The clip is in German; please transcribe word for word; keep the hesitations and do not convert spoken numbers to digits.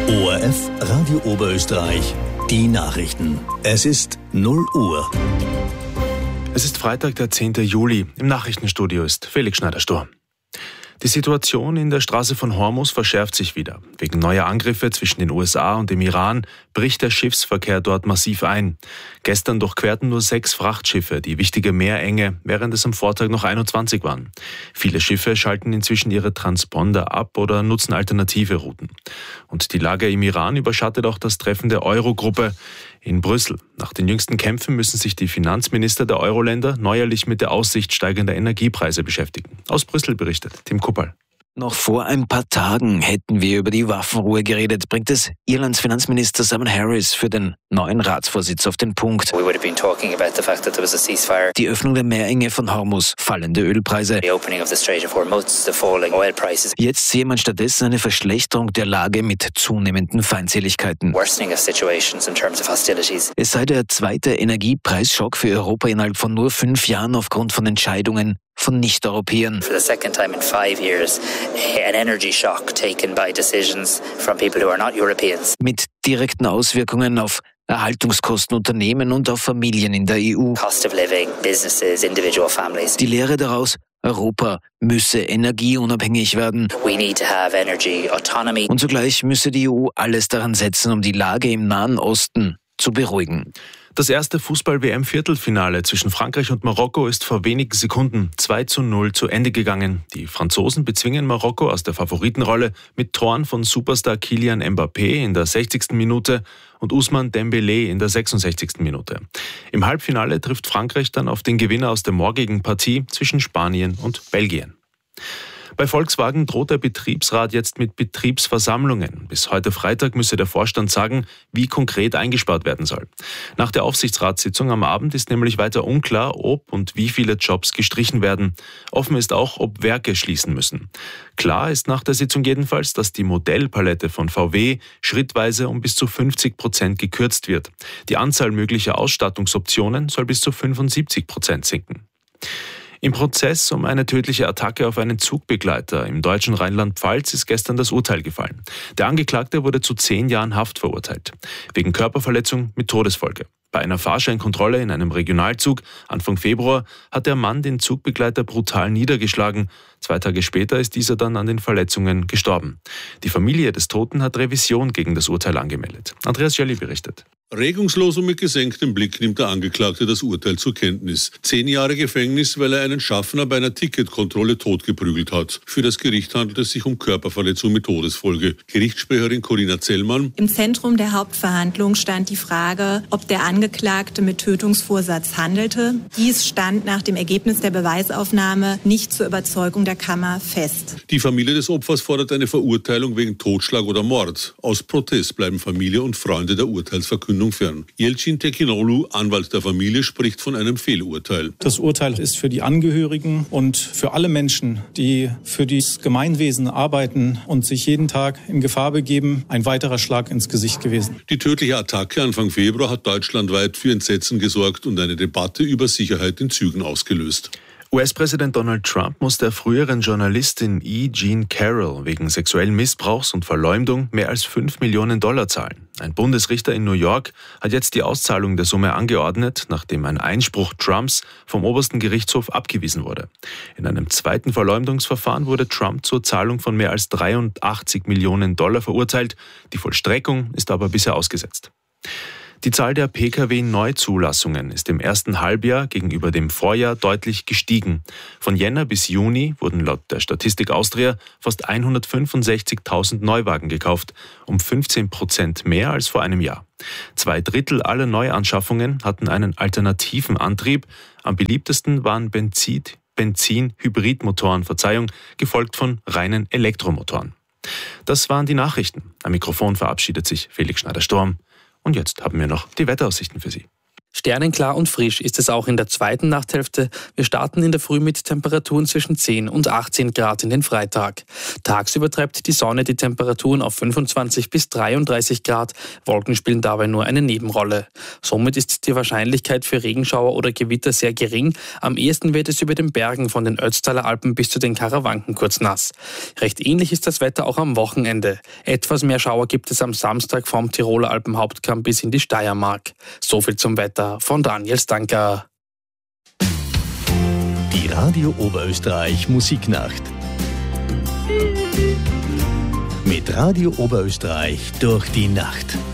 O R F Radio Oberösterreich, die Nachrichten. Es ist null Uhr. Es ist Freitag, der zehnten Juli. Im Nachrichtenstudio ist Felix Schneider-Sturm. Die Situation in der Straße von Hormuz verschärft sich wieder. Wegen neuer Angriffe zwischen den U S A und dem Iran bricht der Schiffsverkehr dort massiv ein. Gestern durchquerten nur sechs Frachtschiffe die wichtige Meerenge, während es am Vortag noch einundzwanzig waren. Viele Schiffe schalten inzwischen ihre Transponder ab oder nutzen alternative Routen. Und die Lage im Iran überschattet auch das Treffen der Euro-Gruppe in Brüssel. Nach den jüngsten Kämpfen müssen sich die Finanzminister der Euro-Länder neuerlich mit der Aussicht steigender Energiepreise beschäftigen. Aus Brüssel berichtet Tim Kuppal. Noch vor ein paar Tagen hätten wir über die Waffenruhe geredet, bringt es Irlands Finanzminister Simon Harris für den neuen Ratsvorsitz auf den Punkt. We would have been talking about the fact that there was a ceasefire. Die Öffnung der Meerenge von Hormuz, fallende Ölpreise. The opening of the Strait of Hormuz, the falling oil prices. Jetzt sehe man stattdessen eine Verschlechterung der Lage mit zunehmenden Feindseligkeiten. Worsening of situations in terms of hostilities. Es sei der zweite Energiepreisschock für Europa innerhalb von nur fünf Jahren aufgrund von Entscheidungen von Nicht-Europäern. For the second time in five years, an energy shock taken by decisions from people who are not Europeans. Mit direkten Auswirkungen auf Erhaltungskosten, Unternehmen und auf Familien in der E U. Cost of living, businesses, individual families. Die Lehre daraus: Europa müsse energieunabhängig werden. We need to have energy autonomy. Und zugleich müsse die E U alles daran setzen, um die Lage im Nahen Osten zu beruhigen. Das erste Fußball-W M-Viertelfinale zwischen Frankreich und Marokko ist vor wenigen Sekunden zwei zu null zu Ende gegangen. Die Franzosen bezwingen Marokko aus der Favoritenrolle mit Toren von Superstar Kylian Mbappé in der sechzigsten Minute und Ousmane Dembélé in der sechsundsechzigsten Minute. Im Halbfinale trifft Frankreich dann auf den Gewinner aus der morgigen Partie zwischen Spanien und Belgien. Bei Volkswagen droht der Betriebsrat jetzt mit Betriebsversammlungen. Bis heute Freitag müsse der Vorstand sagen, wie konkret eingespart werden soll. Nach der Aufsichtsratssitzung am Abend ist nämlich weiter unklar, ob und wie viele Jobs gestrichen werden. Offen ist auch, ob Werke schließen müssen. Klar ist nach der Sitzung jedenfalls, dass die Modellpalette von V W schrittweise um bis zu fünfzig Prozent gekürzt wird. Die Anzahl möglicher Ausstattungsoptionen soll bis zu fünfundsiebzig Prozent sinken. Im Prozess um eine tödliche Attacke auf einen Zugbegleiter im deutschen Rheinland-Pfalz ist gestern das Urteil gefallen. Der Angeklagte wurde zu zehn Jahren Haft verurteilt, wegen Körperverletzung mit Todesfolge. Bei einer Fahrscheinkontrolle in einem Regionalzug Anfang Februar hat der Mann den Zugbegleiter brutal niedergeschlagen. Zwei Tage später ist dieser dann an den Verletzungen gestorben. Die Familie des Toten hat Revision gegen das Urteil angemeldet. Andreas Jelly berichtet. Regungslos und mit gesenktem Blick nimmt der Angeklagte das Urteil zur Kenntnis. Zehn Jahre Gefängnis, weil er einen Schaffner bei einer Ticketkontrolle totgeprügelt hat. Für das Gericht handelt es sich um Körperverletzung mit Todesfolge. Gerichtssprecherin Corinna Zellmann. Im Zentrum der Hauptverhandlung stand die Frage, ob der Angeklagte mit Tötungsvorsatz handelte. Dies stand nach dem Ergebnis der Beweisaufnahme nicht zur Überzeugung der Kammer fest. Die Familie des Opfers fordert eine Verurteilung wegen Totschlag oder Mord. Aus Protest bleiben Familie und Freunde der Urteilsverkündung fern. Yelcin Tekinoglu, Anwalt der Familie, spricht von einem Fehlurteil. Das Urteil ist für die Angehörigen und für alle Menschen, die für das Gemeinwesen arbeiten und sich jeden Tag in Gefahr begeben, ein weiterer Schlag ins Gesicht gewesen. Die tödliche Attacke Anfang Februar hat deutschlandweit für Entsetzen gesorgt und eine Debatte über Sicherheit in Zügen ausgelöst. U S-Präsident Donald Trump muss der früheren Journalistin E. Jean Carroll wegen sexuellen Missbrauchs und Verleumdung mehr als fünf Millionen Dollar zahlen. Ein Bundesrichter in New York hat jetzt die Auszahlung der Summe angeordnet, nachdem ein Einspruch Trumps vom obersten Gerichtshof abgewiesen wurde. In einem zweiten Verleumdungsverfahren wurde Trump zur Zahlung von mehr als dreiundachtzig Millionen Dollar verurteilt. Die Vollstreckung ist aber bisher ausgesetzt. Die Zahl der P K W-Neuzulassungen ist im ersten Halbjahr gegenüber dem Vorjahr deutlich gestiegen. Von Jänner bis Juni wurden laut der Statistik Austria fast hundertfünfundsechzigtausend Neuwagen gekauft, um fünfzehn Prozent mehr als vor einem Jahr. Zwei Drittel aller Neuanschaffungen hatten einen alternativen Antrieb. Am beliebtesten waren Benzin, Benzin-Hybridmotoren, Verzeihung, gefolgt von reinen Elektromotoren. Das waren die Nachrichten. Am Mikrofon verabschiedet sich Felix Schneider-Sturm. Und jetzt haben wir noch die Wetteraussichten für Sie. Sternenklar und frisch ist es auch in der zweiten Nachthälfte. Wir starten in der Früh mit Temperaturen zwischen zehn und achtzehn Grad in den Freitag. Tagsüber treibt die Sonne die Temperaturen auf fünfundzwanzig bis dreiunddreißig Grad. Wolken spielen dabei nur eine Nebenrolle. Somit ist die Wahrscheinlichkeit für Regenschauer oder Gewitter sehr gering. Am ehesten wird es über den Bergen von den Ötztaler Alpen bis zu den Karawanken kurz nass. Recht ähnlich ist das Wetter auch am Wochenende. Etwas mehr Schauer gibt es am Samstag vom Tiroler Alpenhauptkamm bis in die Steiermark. So viel zum Wetter von Daniel Stanker. Die Radio Oberösterreich Musiknacht. Mit Radio Oberösterreich durch die Nacht.